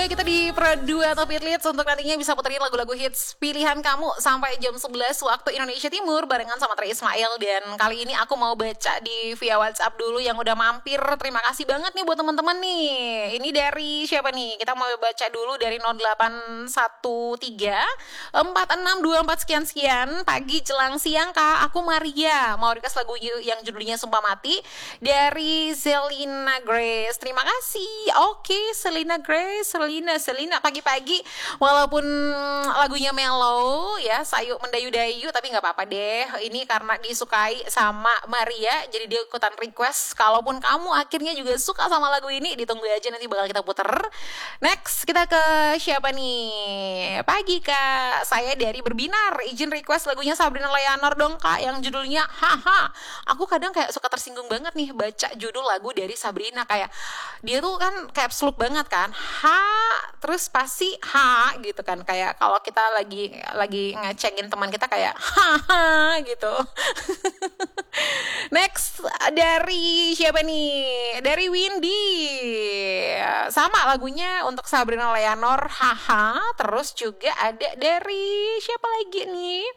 juga kita di Pro 2 Top Hit Leads untuk nantinya bisa puterin lagu-lagu hits pilihan kamu sampai jam 11 waktu Indonesia Timur barengan sama Tri Ismail. Dan kali ini aku mau baca di via WhatsApp dulu yang udah mampir. Terima kasih banget nih buat teman-teman nih. Ini dari siapa nih? Kita mau baca dulu dari 0813 4624 sekian. Pagi jelang siang Kak, aku Maria. Mau request lagu yang judulnya Sumpah Mati dari Selena Grace. Terima kasih. Oke, Selena Grace, Selena pagi-pagi walaupun lagunya mellow ya, sayu mendayu-dayu, tapi nggak apa-apa deh. Ini karena disukai sama Maria, jadi dia ikutan request. Kalaupun kamu akhirnya juga suka sama lagu ini, ditunggu aja nanti bakal kita puter. Next, kita ke siapa nih? Pagi Kak, saya dari Berbinar. Izin request lagunya Sabrina Leonor dong Kak, yang judulnya Haha. Aku kadang kayak suka tersinggung banget nih baca judul lagu dari Sabrina, kayak dia tuh kan caps lock banget kan, terus pasti gitu kan, kayak kalau kita lagi ngecengin teman kita kayak haha gitu. Next dari siapa nih? Dari Windy. Sama lagunya untuk Sabrina Leonor haha. Terus juga ada dari siapa lagi nih?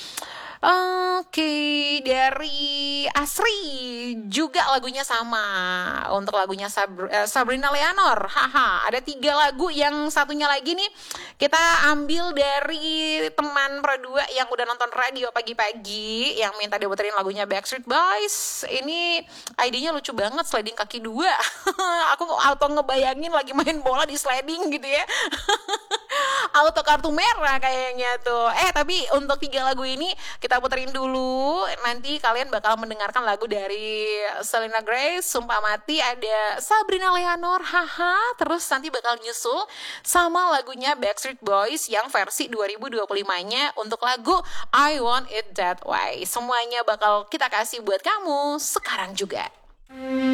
Oke, dari Asri juga lagunya sama. Untuk lagunya Sabrina Leonor, haha. Ada 3 lagu, yang satunya lagi nih kita ambil dari teman Pro 2 yang udah nonton radio pagi-pagi, yang minta diputerin lagunya Backstreet Boys. Ini ID-nya lucu banget, sliding kaki 2. Aku auto ngebayangin lagi main bola di sliding gitu ya. Auto kartu merah kayaknya tuh. Tapi untuk 3 lagu ini kita puterin dulu. Nanti kalian bakal mendengarkan lagu dari Selena Grace, Sumpah Mati, ada Sabrina Leonor, haha. Terus nanti bakal nyusul sama lagunya Backstreet Boys yang versi 2025-nya untuk lagu I Want It That Way. Semuanya bakal kita kasih buat kamu sekarang juga.